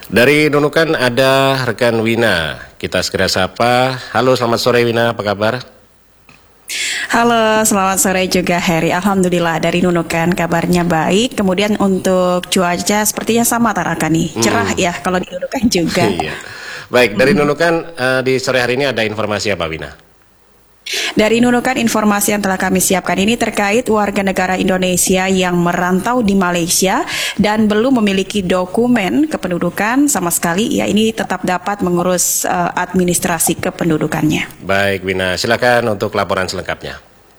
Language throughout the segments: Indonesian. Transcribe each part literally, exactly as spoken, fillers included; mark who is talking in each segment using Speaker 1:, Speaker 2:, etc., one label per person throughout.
Speaker 1: Dari Nunukan ada rekan Wina. Kita segera sapa. Halo, selamat sore Wina, apa kabar?
Speaker 2: Halo, selamat sore juga Heri. Alhamdulillah dari Nunukan kabarnya baik. Kemudian untuk cuaca sepertinya sama Tarakan nih, cerah hmm. ya kalau di Nunukan juga.
Speaker 1: Iya. Baik, dari Nunukan uh, di sore hari ini ada informasi apa Wina?
Speaker 2: Dari Nunukan, informasi yang telah kami siapkan ini terkait warga negara Indonesia yang merantau di Malaysia dan belum memiliki dokumen kependudukan sama sekali, ya ini tetap dapat mengurus uh, administrasi kependudukannya.
Speaker 1: Baik Wina, silakan untuk laporan selengkapnya.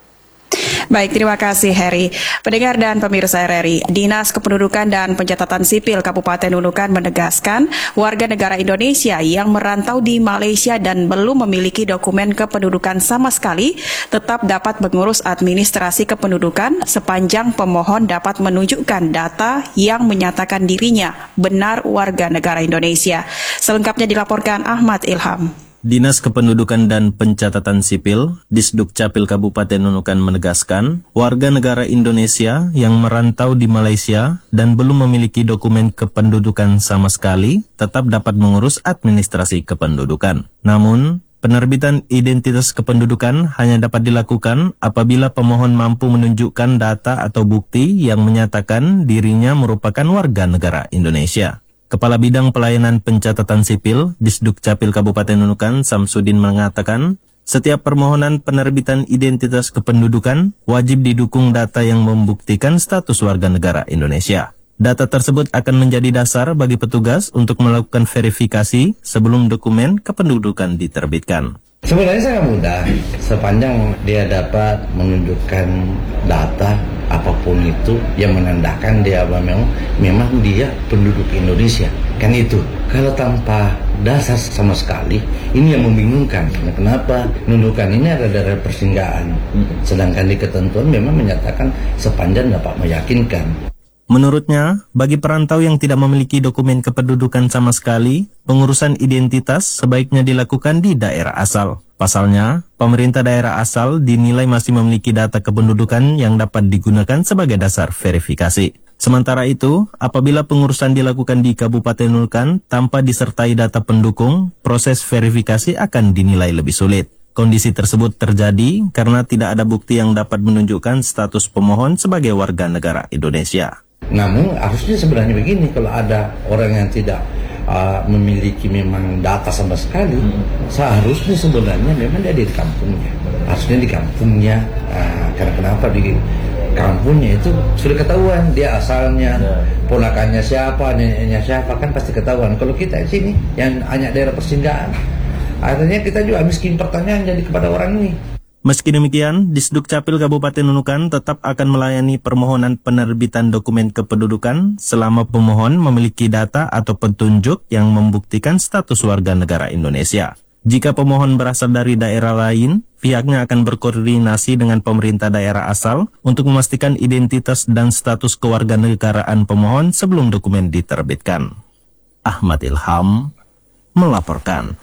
Speaker 2: Baik, terima kasih Heri. Pendengar dan pemirsa R R I, Dinas Kependudukan dan Pencatatan Sipil Kabupaten Nunukan menegaskan warga negara Indonesia yang merantau di Malaysia dan belum memiliki dokumen kependudukan sama sekali tetap dapat mengurus administrasi kependudukan sepanjang pemohon dapat menunjukkan data yang menyatakan dirinya benar warga negara Indonesia. Selengkapnya dilaporkan Ahmad Ilham.
Speaker 3: Dinas Kependudukan dan Pencatatan Sipil, Disduk Capil Kabupaten Nunukan menegaskan, warga negara Indonesia yang merantau di Malaysia dan belum memiliki dokumen kependudukan sama sekali, tetap dapat mengurus administrasi kependudukan. Namun, penerbitan identitas kependudukan hanya dapat dilakukan apabila pemohon mampu menunjukkan data atau bukti yang menyatakan dirinya merupakan warga negara Indonesia. Kepala Bidang Pelayanan Pencatatan Sipil, Disduk Capil Kabupaten Nunukan, Samsudin mengatakan, setiap permohonan penerbitan identitas kependudukan wajib didukung data yang membuktikan status warga negara Indonesia. Data tersebut akan menjadi dasar bagi petugas untuk melakukan verifikasi sebelum dokumen kependudukan diterbitkan.
Speaker 4: Sebenarnya sangat mudah, sepanjang dia dapat menunjukkan data apapun itu yang menandakan dia memang memang dia penduduk Indonesia. Kan itu. Kalau tanpa dasar sama sekali, ini yang membingungkan. Nah, kenapa Nunukan ini ada daerah persinggahan, sedangkan di ketentuan memang menyatakan sepanjang dapat meyakinkan.
Speaker 3: Menurutnya, bagi perantau yang tidak memiliki dokumen kependudukan sama sekali, pengurusan identitas sebaiknya dilakukan di daerah asal. Pasalnya, pemerintah daerah asal dinilai masih memiliki data kependudukan yang dapat digunakan sebagai dasar verifikasi. Sementara itu, apabila pengurusan dilakukan di Kabupaten Nunukan tanpa disertai data pendukung, proses verifikasi akan dinilai lebih sulit. Kondisi tersebut terjadi karena tidak ada bukti yang dapat menunjukkan status pemohon sebagai warga negara Indonesia.
Speaker 4: Namun harusnya sebenarnya begini, kalau ada orang yang tidak uh, memiliki memang data sama sekali, hmm. seharusnya sebenarnya memang dia di kampungnya. Harusnya di kampungnya, uh, karena kenapa di kampungnya itu sudah ketahuan dia asalnya, ponakannya siapa, neneknya siapa, kan pasti ketahuan. Kalau kita di sini yang hanya daerah persinggahan, artinya kita juga miskin pertanyaan jadi kepada orang ini.
Speaker 3: Meski demikian, Disduk Capil Kabupaten Nunukan tetap akan melayani permohonan penerbitan dokumen kependudukan selama pemohon memiliki data atau petunjuk yang membuktikan status warga negara Indonesia. Jika pemohon berasal dari daerah lain, pihaknya akan berkoordinasi dengan pemerintah daerah asal untuk memastikan identitas dan status kewarganegaraan pemohon sebelum dokumen diterbitkan. Ahmad Ilham melaporkan.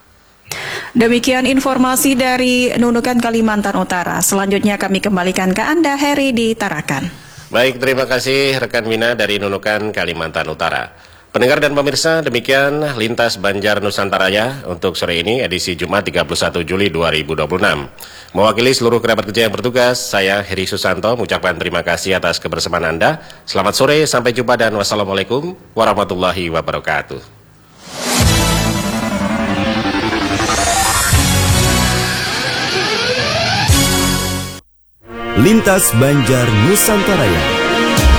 Speaker 2: Demikian informasi dari Nunukan, Kalimantan Utara. Selanjutnya kami kembalikan ke Anda, Heri, di Tarakan.
Speaker 1: Baik, terima kasih rekan Wina dari Nunukan, Kalimantan Utara. Pendengar dan pemirsa, demikian Lintas Banjar Nusantaraya untuk sore ini, edisi Jumat tiga puluh satu Juli dua ribu dua puluh enam. Mewakili seluruh kerabat kerja yang bertugas, saya Heri Susanto mengucapkan terima kasih atas kebersamaan Anda. Selamat sore, sampai jumpa dan wassalamualaikum warahmatullahi wabarakatuh.
Speaker 5: Lintas Banjar Nusantaraya.